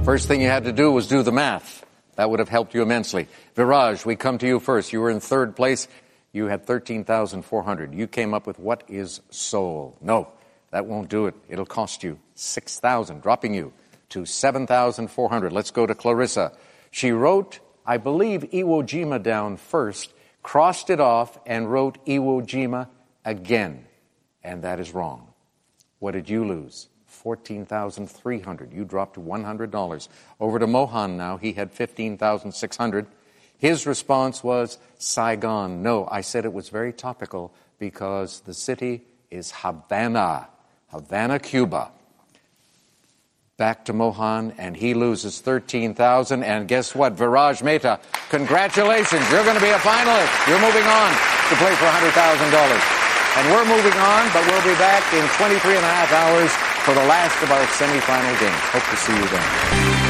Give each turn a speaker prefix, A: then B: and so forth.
A: First thing you had to do was do the math. That would have helped you immensely. Viraj, we come to you first. You were in third place. You had 13,400. You came up with what is soul? No, that won't do it. It'll cost you 6,000, dropping you to 7,400. Let's go to Clarissa. She wrote, I believe, Iwo Jima down first, crossed it off, and wrote Iwo Jima again. And that is wrong. What did you lose? 14,300. You dropped to $100. Over to Mohan now. He had 15,600. His response was Saigon. No, I said it was very topical because the city is Havana. Havana, Cuba. Back to Mohan, and he loses 13,000. And guess what? Viraj Mehta, congratulations. You're going to be a finalist. You're moving on to play for $100,000. And we're moving on, but we'll be back in 23 and a half hours for the last of our semifinal games. Hope to see you then.